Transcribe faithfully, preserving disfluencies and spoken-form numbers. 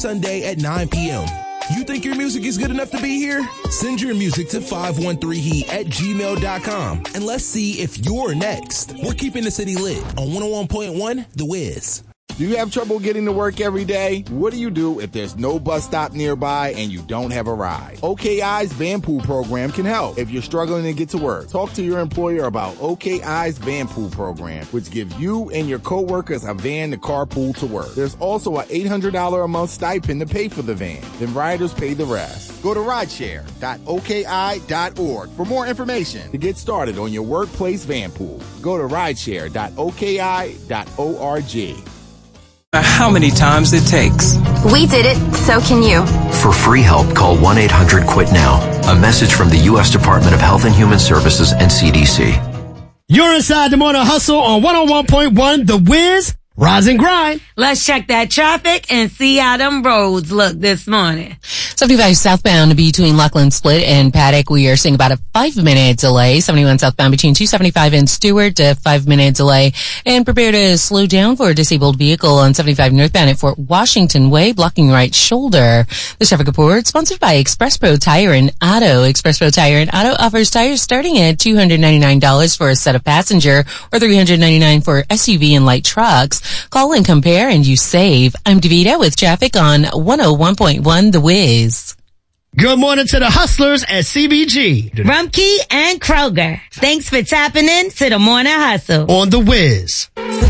Sunday at nine p.m. You think your music is good enough to be here? Send your music to five one three heat at gmail dot com and let's see if you're next. We're keeping the city lit on one oh one point one The Wiz. Do you have trouble getting to work every day? What do you do if there's no bus stop nearby and you don't have a ride? O K I's Van Pool program can help if you're struggling to get to work. Talk to your employer about O K I's Van Pool program, which gives you and your coworkers a van to carpool to work. There's also an eight hundred dollars a month stipend to pay for the van. Then riders pay the rest. Go to rideshare dot O K I dot org for more information to get started on your workplace van pool. Go to rideshare dot O K I dot org. How many times it takes. We did it, so can you. For free help, call one eight hundred quit now. A message from the U S Department of Health and Human Services and C D C. You're inside the Morning Hustle on one oh one point one The Wiz. Rise and grind. Let's check that traffic and see how them roads look this morning. seventy-five southbound between Lockland Split and Paddock. We are seeing about a five-minute delay. seventy-one southbound between two seventy-five and Stewart, a five-minute delay. And prepare to slow down for a disabled vehicle on seventy-five northbound at Fort Washington Way, blocking right shoulder. The traffic report sponsored by Express Pro Tire and Auto. Express Pro Tire and Auto offers tires starting at two hundred ninety-nine dollars for a set of passenger or three hundred ninety-nine dollars for S U V and light trucks. Call and compare and you save. I'm DeVita with traffic on one oh one point one The Wiz. Good morning to the hustlers at C B G. Rumpke and Kroger. Thanks for tapping in to the Morning Hustle on The Wiz.